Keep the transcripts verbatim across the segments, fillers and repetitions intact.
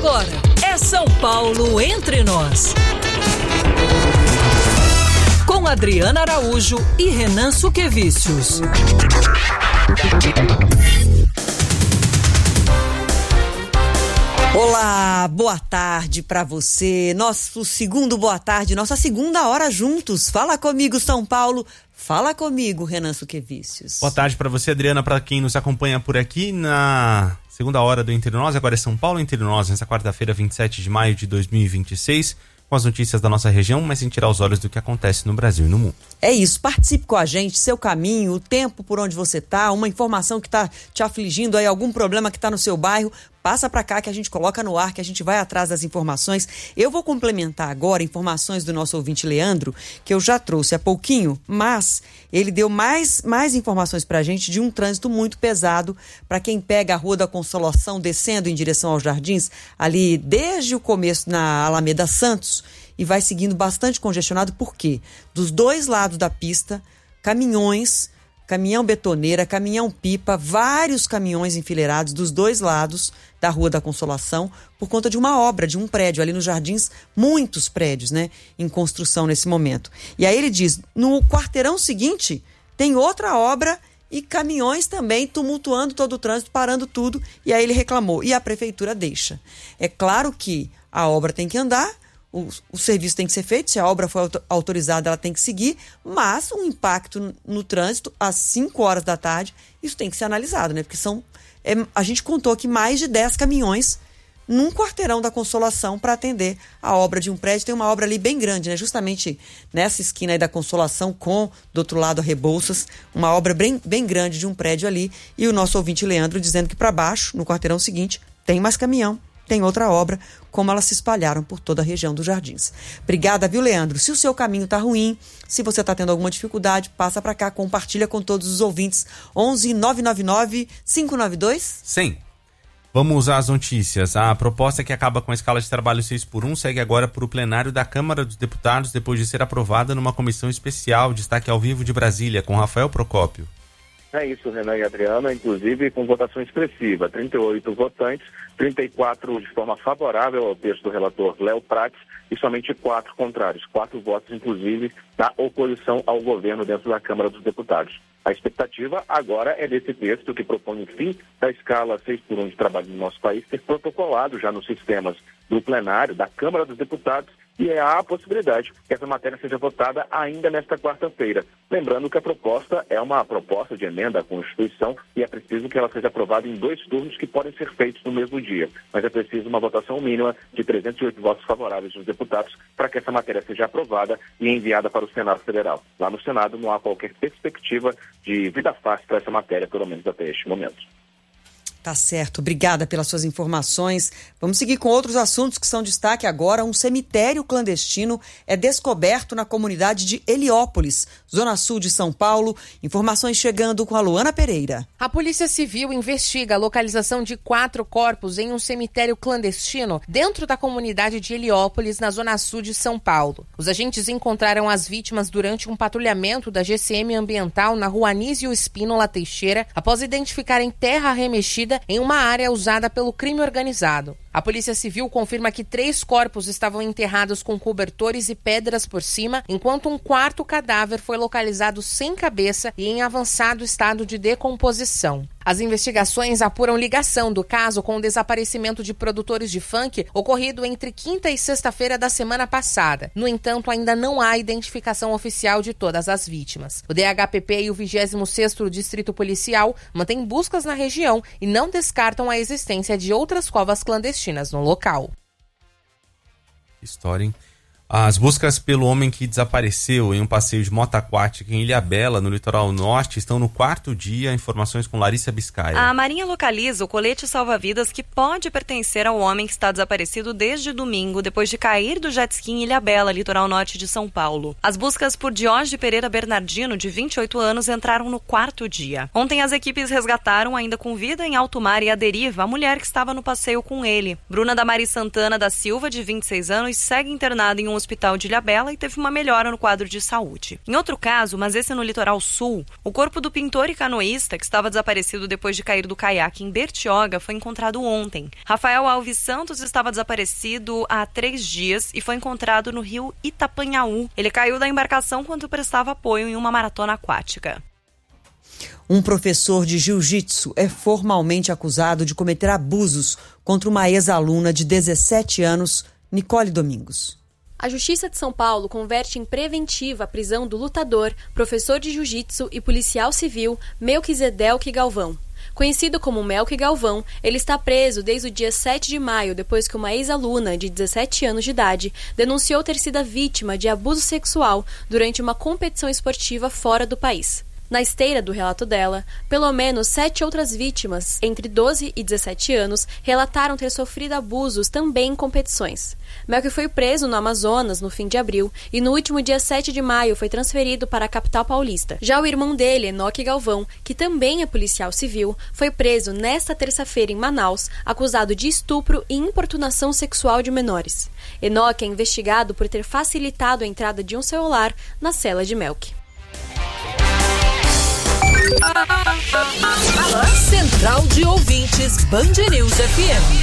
agora é São Paulo Entre Nós. Com Adriana Araújo e Renan Suquevicius. Olá, boa tarde para você. Nosso segundo boa tarde, nossa segunda hora juntos. Fala comigo, São Paulo. Fala comigo, Renan Suquevicius. Boa tarde para você, Adriana, para quem nos acompanha por aqui na segunda hora do Entre Nós. Agora é São Paulo Entre Nós, nessa quarta-feira, vinte e sete de maio de dois mil e vinte e seis, com as notícias da nossa região, mas sem tirar os olhos do que acontece no Brasil e no mundo. É isso, participe com a gente, seu caminho, o tempo por onde você tá, uma informação que tá te afligindo aí, algum problema que tá no seu bairro, passa para cá que a gente coloca no ar, que a gente vai atrás das informações. Eu vou complementar agora informações do nosso ouvinte Leandro, que eu já trouxe há pouquinho, mas ele deu mais, mais informações pra gente de um trânsito muito pesado para quem pega a Rua da Consolação descendo em direção aos Jardins, ali desde o começo na Alameda Santos, e vai seguindo bastante congestionado, por quê? Dos dois lados da pista, caminhões, caminhão betoneira, caminhão pipa, vários caminhões enfileirados dos dois lados da Rua da Consolação, por conta de uma obra, de um prédio ali nos Jardins, muitos prédios, né, em construção nesse momento. E aí ele diz, no quarteirão seguinte, tem outra obra e caminhões também tumultuando todo o trânsito, parando tudo, e aí ele reclamou, e a prefeitura deixa. É claro que a obra tem que andar, O, o serviço tem que ser feito, se a obra for autorizada, ela tem que seguir, mas o impacto no, no trânsito, às cinco horas da tarde, isso tem que ser analisado, né? Porque são, é, a gente contou aqui mais de dez caminhões num quarteirão da Consolação para atender a obra de um prédio. Tem uma obra ali bem grande, né? Justamente nessa esquina aí da Consolação, com, do outro lado, a Rebouças, uma obra bem, bem grande de um prédio ali, e o nosso ouvinte Leandro dizendo que para baixo, no quarteirão seguinte, tem mais caminhão, tem outra obra, como elas se espalharam por toda a região dos Jardins. Obrigada, viu, Leandro? Se o seu caminho tá ruim, se você tá tendo alguma dificuldade, passa para cá, compartilha com todos os ouvintes. onze nove nove nove cinco nove dois Sim. Vamos às notícias. A proposta que acaba com a escala de trabalho seis por um segue agora para o plenário da Câmara dos Deputados, depois de ser aprovada numa comissão especial. Destaque ao vivo de Brasília, com Rafael Procópio. É isso, Renan e Adriana, inclusive com votação expressiva, trinta e oito votantes, trinta e quatro de forma favorável ao texto do relator Léo Prates e somente quatro contrários, quatro votos inclusive da oposição ao governo dentro da Câmara dos Deputados. A expectativa agora é desse texto que propõe o fim da escala seis por um de trabalho no nosso país ser protocolado já nos sistemas do plenário da Câmara dos Deputados, e há a possibilidade que essa matéria seja votada ainda nesta quarta-feira. Lembrando que a proposta é uma proposta de emenda à Constituição e é preciso que ela seja aprovada em dois turnos que podem ser feitos no mesmo dia. Mas é preciso uma votação mínima de trezentos e oito votos favoráveis dos deputados para que essa matéria seja aprovada e enviada para o Senado Federal. Lá no Senado não há qualquer perspectiva de vida fácil para essa matéria, pelo menos até este momento. Tá certo, obrigada pelas suas informações. Vamos seguir com outros assuntos que são destaque agora. Um cemitério clandestino é descoberto na comunidade de Heliópolis, zona sul de São Paulo. Informações chegando com a Luana Pereira. A Polícia Civil investiga a localização de quatro corpos em um cemitério clandestino dentro da comunidade de Heliópolis, na zona sul de São Paulo. Os agentes encontraram as vítimas durante um patrulhamento da G C M Ambiental na rua Anísio Espínola Teixeira, após identificarem terra remexida em uma área usada pelo crime organizado. A Polícia Civil confirma que três corpos estavam enterrados com cobertores e pedras por cima, enquanto um quarto cadáver foi localizado sem cabeça e em avançado estado de decomposição. As investigações apuram ligação do caso com o desaparecimento de produtores de funk ocorrido entre quinta e sexta-feira da semana passada. No entanto, ainda não há identificação oficial de todas as vítimas. O D H P P e o vigésimo sexto Distrito Policial mantêm buscas na região e não descartam a existência de outras covas clandestinas no local. História, hein? As buscas pelo homem que desapareceu em um passeio de moto aquática em Ilhabela, no litoral norte, estão no quarto dia. Informações com Larissa Biscaia. A Marinha localiza o colete salva-vidas que pode pertencer ao homem que está desaparecido desde domingo, depois de cair do jet ski em Ilhabela, litoral norte de São Paulo. As buscas por Diógenes Pereira Bernardino, de vinte e oito anos, entraram no quarto dia. Ontem as equipes resgataram, ainda com vida em alto mar e à deriva, a mulher que estava no passeio com ele. Bruna Damari Santana da Silva, de vinte e seis anos, segue internada em um um hospital de Ilhabela e teve uma melhora no quadro de saúde. Em outro caso, mas esse no litoral sul, o corpo do pintor e canoísta, que estava desaparecido depois de cair do caiaque em Bertioga, foi encontrado ontem. Rafael Alves Santos estava desaparecido há três dias e foi encontrado no rio Itapanhaú. Ele caiu da embarcação quando prestava apoio em uma maratona aquática. Um professor de jiu-jitsu é formalmente acusado de cometer abusos contra uma ex-aluna de dezessete anos, Nicole Domingos. A Justiça de São Paulo converte em preventiva a prisão do lutador, professor de jiu-jitsu e policial civil Melquisedelque Galvão. Conhecido como Melque Galvão, ele está preso desde o dia sete de maio, depois que uma ex-aluna de dezessete anos de idade denunciou ter sido vítima de abuso sexual durante uma competição esportiva fora do país. Na esteira do relato dela, pelo menos sete outras vítimas, entre doze e dezessete anos, relataram ter sofrido abusos também em competições. Melque foi preso no Amazonas no fim de abril e no último dia sete de maio foi transferido para a capital paulista. Já o irmão dele, Enoque Galvão, que também é policial civil, foi preso nesta terça-feira em Manaus, acusado de estupro e importunação sexual de menores. Enoque é investigado por ter facilitado a entrada de um celular na cela de Melque. Central de Ouvintes Band News F M.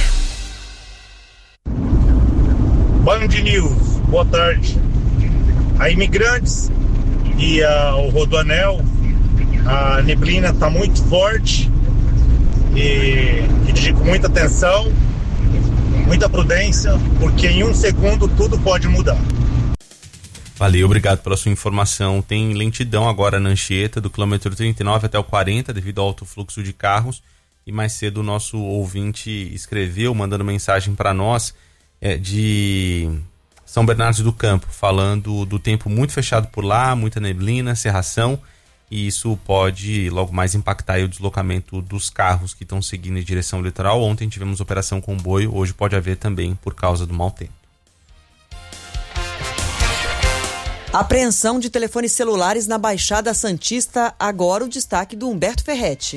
Band News, boa tarde. A Imigrantes e a, o Rodoanel, a neblina está muito forte e dirigir com muita atenção, muita prudência, porque em um segundo tudo pode mudar. Valeu, obrigado pela sua informação. Tem lentidão agora na Anchieta, do quilômetro trinta e nove até o quarenta, devido ao alto fluxo de carros. E mais cedo o nosso ouvinte escreveu, mandando mensagem para nós, é, de São Bernardo do Campo, falando do tempo muito fechado por lá, muita neblina, cerração, e isso pode logo mais impactar aí o deslocamento dos carros que estão seguindo em direção ao litoral. Ontem tivemos operação comboio, hoje pode haver também por causa do mau tempo. Apreensão de telefones celulares na Baixada Santista, agora o destaque do Humberto Ferretti.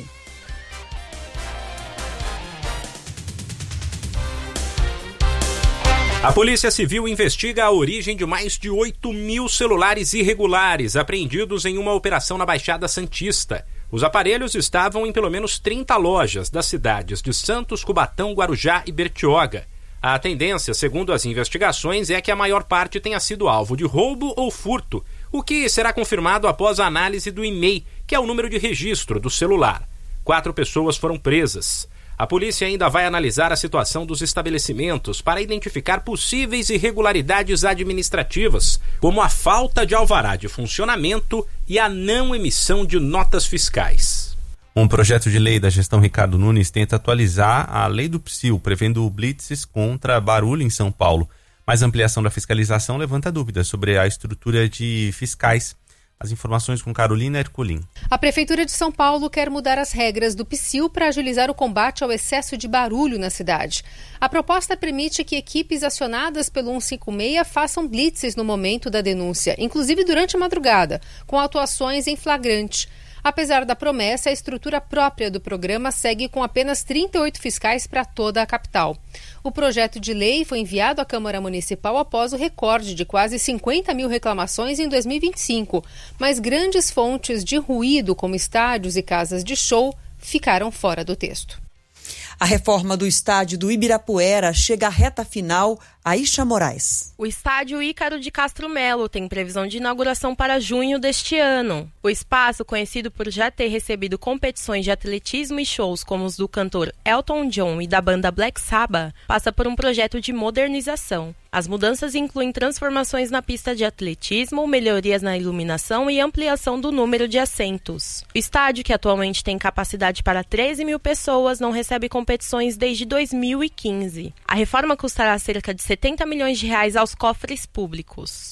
A Polícia Civil investiga a origem de mais de oito mil celulares irregulares apreendidos em uma operação na Baixada Santista. Os aparelhos estavam em pelo menos trinta lojas das cidades de Santos, Cubatão, Guarujá e Bertioga. A tendência, segundo as investigações, é que a maior parte tenha sido alvo de roubo ou furto, o que será confirmado após a análise do I M E I, que é o número de registro do celular. Quatro pessoas foram presas. A polícia ainda vai analisar a situação dos estabelecimentos para identificar possíveis irregularidades administrativas, como a falta de alvará de funcionamento e a não emissão de notas fiscais. Um projeto de lei da gestão Ricardo Nunes tenta atualizar a lei do Psil, prevendo blitzes contra barulho em São Paulo. Mas a ampliação da fiscalização levanta dúvidas sobre a estrutura de fiscais. As informações com Carolina Ercolim. A Prefeitura de São Paulo quer mudar as regras do Psil para agilizar o combate ao excesso de barulho na cidade. A proposta permite que equipes acionadas pelo cento e cinquenta e seis façam blitzes no momento da denúncia, inclusive durante a madrugada, com atuações em flagrante. Apesar da promessa, a estrutura própria do programa segue com apenas trinta e oito fiscais para toda a capital. O projeto de lei foi enviado à Câmara Municipal após o recorde de quase cinquenta mil reclamações em dois mil e vinte e cinco, mas grandes fontes de ruído, como estádios e casas de show, ficaram fora do texto. A reforma do estádio do Ibirapuera chega à reta final. Aisha Moraes. O estádio Ícaro de Castro Melo tem previsão de inauguração para junho deste ano. O espaço, conhecido por já ter recebido competições de atletismo e shows como os do cantor Elton John e da banda Black Sabbath, passa por um projeto de modernização. As mudanças incluem transformações na pista de atletismo, melhorias na iluminação e ampliação do número de assentos. O estádio, que atualmente tem capacidade para treze mil pessoas, não recebe competições desde dois mil e quinze. A reforma custará cerca de setenta milhões de reais aos cofres públicos.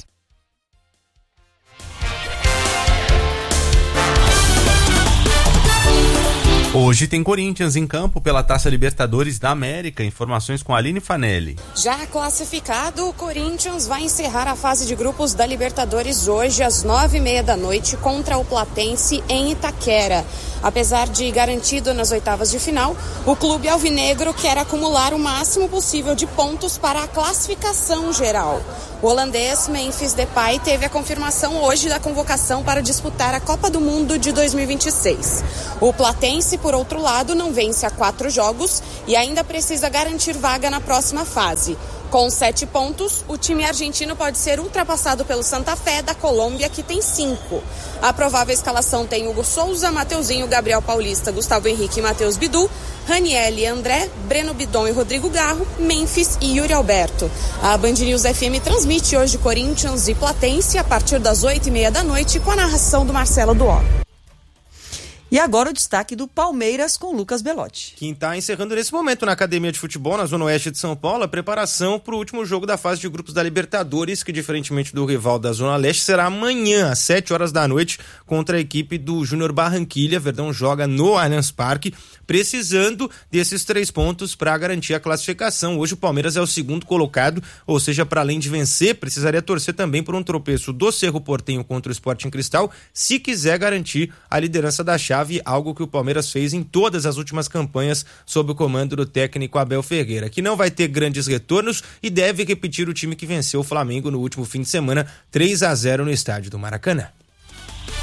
Hoje tem Corinthians em campo pela Taça Libertadores da América. Informações com a Aline Fanelli. Já classificado, o Corinthians vai encerrar a fase de grupos da Libertadores hoje às nove e meia da noite contra o Platense em Itaquera. Apesar de garantido nas oitavas de final, o clube alvinegro quer acumular o máximo possível de pontos para a classificação geral. O holandês Memphis Depay teve a confirmação hoje da convocação para disputar a Copa do Mundo de dois mil e vinte e seis. O Platense, por outro lado, não vence há quatro jogos e ainda precisa garantir vaga na próxima fase. Com sete pontos, o time argentino pode ser ultrapassado pelo Santa Fé da Colômbia, que tem cinco. A provável escalação tem Hugo Souza, Mateuzinho, Gabriel Paulista, Gustavo Henrique e Matheus Bidu, Raniel e André, Breno Bidon e Rodrigo Garro, Memphis e Yuri Alberto. A Band News F M transmite hoje Corinthians e Platense a partir das oito e meia da noite com a narração do Marcelo Duó. E agora o destaque do Palmeiras com Lucas Belotti. Quem está encerrando nesse momento na Academia de Futebol, na Zona Oeste de São Paulo, a preparação para o último jogo da fase de grupos da Libertadores, que diferentemente do rival da Zona Leste, será amanhã, às sete horas da noite, contra a equipe do Júnior Barranquilla. Verdão joga no Allianz Parque, precisando desses três pontos para garantir a classificação. Hoje o Palmeiras é o segundo colocado, ou seja, para além de vencer, precisaria torcer também por um tropeço do Cerro Porteño contra o Sporting Cristal, se quiser garantir a liderança da chave, algo que o Palmeiras fez em todas as últimas campanhas sob o comando do técnico Abel Ferreira, que não vai ter grandes retornos e deve repetir o time que venceu o Flamengo no último fim de semana, três a zero no estádio do Maracanã.